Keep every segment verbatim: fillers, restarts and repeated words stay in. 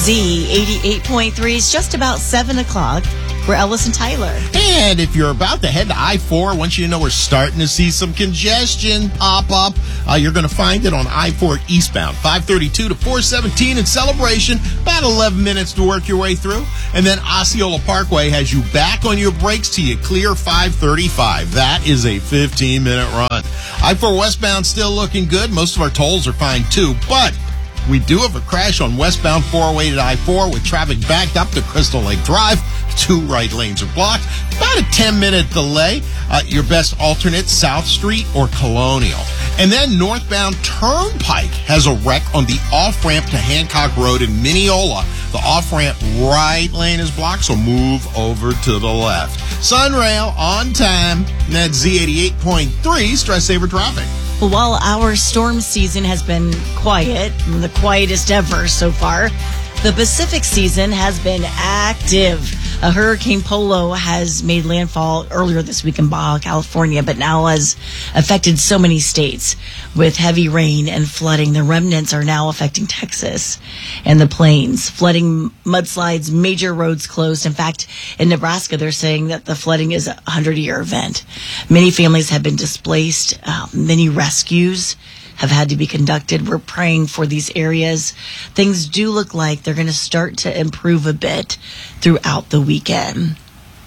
Z eighty-eight point three is just about seven o'clock. We're Ellis and Tyler. And if you're about to head to I four, I want you to know we're starting to see some congestion pop up. Uh, you're going to find it on I four eastbound, five thirty-two to four seventeen in Celebration. About eleven minutes to work your way through. And then Osceola Parkway has you back on your brakes till you clear five thirty-five. That is a fifteen-minute run. I four westbound still looking good. Most of our tolls are fine, too. But we do have a crash on westbound four oh eight at I four with traffic backed up to Crystal Lake Drive. Two right lanes are blocked. About a ten-minute delay. Uh, your best alternate, South Street or Colonial. And then northbound Turnpike has a wreck on the off-ramp to Hancock Road in Mineola. The off-ramp right lane is blocked, so move over to the left. Sunrail on time. And that's Z eighty-eight point three Stress Saver Traffic. Well, while our storm season has been quiet, the quietest ever so far, the Pacific season has been active. A Hurricane Polo has made landfall earlier this week in Baja California, but now has affected so many states with heavy rain and flooding. The remnants are now affecting Texas and the plains. Flooding, mudslides, major roads closed. In fact, in Nebraska, they're saying that the flooding is a hundred-year event. Many families have been displaced. Uh, many rescues have had to be conducted. We're praying for these areas. Things do look like they're going to start to improve a bit throughout the weekend.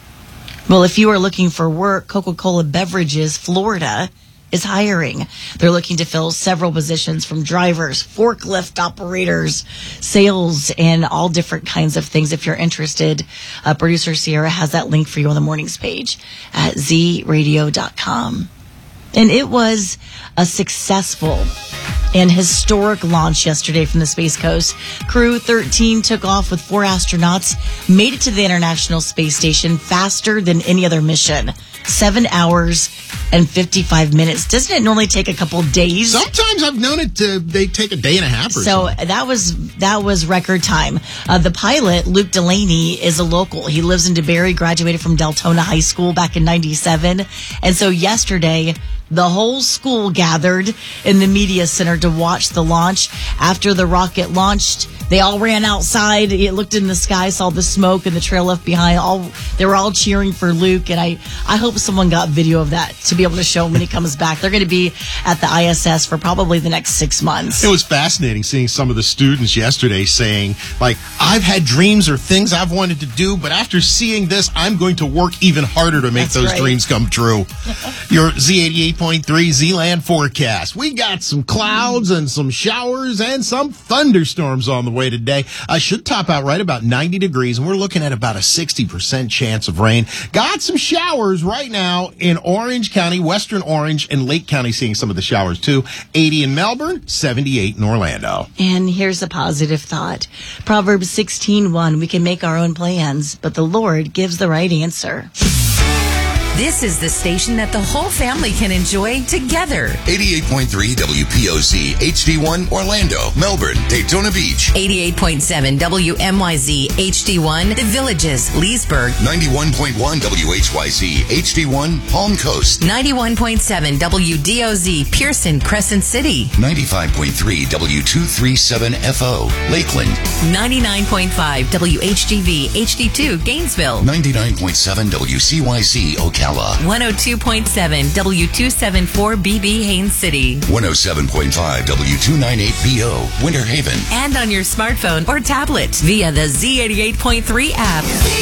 Well, if you are looking for work, Coca-Cola Beverages Florida is hiring. They're looking to fill several positions from drivers, forklift operators, sales, and all different kinds of things. If you're interested, uh, producer Sierra has that link for you on the mornings page at z radio dot com. And it was a successful and historic launch yesterday from the Space Coast. Crew thirteen took off with four astronauts, made it to the International Space Station faster than any other mission. Seven hours and fifty-five minutes. Doesn't it normally take a couple days? Sometimes I've known it to, they take a day and a half or so. So that was, that was record time. Uh, the pilot, Luke Delaney, is a local. He lives in DeBerry, graduated from Deltona High School back in ninety-seven. And so yesterday, the whole school gathered in the media center to watch the launch. After the rocket launched, they all ran outside. It looked in the sky, saw the smoke and the trail left behind. All they were all cheering for Luke, and I, I hope someone got video of that to be able to show him when he comes back. They're going to be at the I S S for probably the next six months. It was fascinating seeing some of the students yesterday saying, like, I've had dreams or things I've wanted to do, but after seeing this, I'm going to work even harder to make That's those right. dreams come true. Your Z eighty-eight point three Z-Land forecast. We got some clouds and some showers and some thunderstorms on the way today. I should top out right about ninety degrees, and we're looking at about a sixty percent chance of rain. Got some showers right now in Orange County, Western Orange, and Lake County seeing some of the showers too. eighty in Melbourne, seventy-eight in Orlando. And here's a positive thought. Proverbs sixteen one, we can make our own plans, but the Lord gives the right answer. This is the station that the whole family can enjoy together. eighty-eight point three W P O Z H D one Orlando, Melbourne, Daytona Beach. eighty-eight point seven W M Y Z H D one The Villages, Leesburg. ninety-one point one W H Y Z H D one Palm Coast. ninety-one point seven W D O Z Pearson, Crescent City. ninety-five point three W two thirty-seven F O Lakeland. ninety-nine point five W H G V H D two Gainesville. ninety-nine point seven W C Y Z Ocala. one oh two point seven W two seventy-four B B Haines City. one oh seven point five W two ninety-eight B O Winter Haven. And on your smartphone or tablet via the Z eighty-eight point three app.